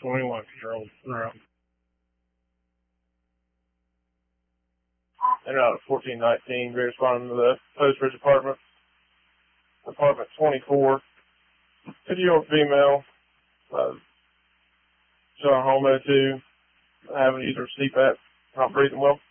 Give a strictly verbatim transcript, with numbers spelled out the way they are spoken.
twenty-one, control zero. And out of fourteen nineteen, be responding to the Post Ridge Apartment. Apartment twenty-four. Video or female. Uh, showing home O two. Having either C PAP, not breathing well.